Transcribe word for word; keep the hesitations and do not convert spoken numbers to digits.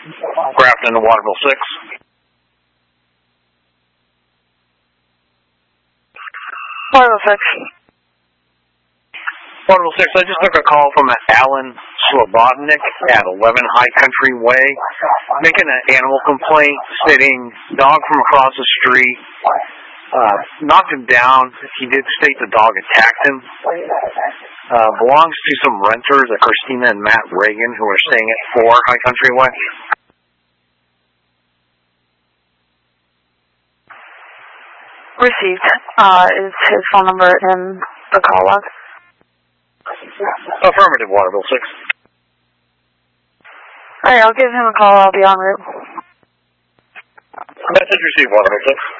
Grafton to Waterville six. Waterville six. Waterville six, I just took a call from Alan Slobodnik at eleven High Country Way, making an animal complaint, stating dog from across the street uh, knocked him down. He did state the dog attacked him. Uh, belongs to some renters, uh, Christina and Matt Reagan, who are staying at four High Country Way. Received. Uh, is his phone number in the call log? Affirmative, Waterville six. Alright, I'll give him a call. I'll be en route. Message received, Waterville six.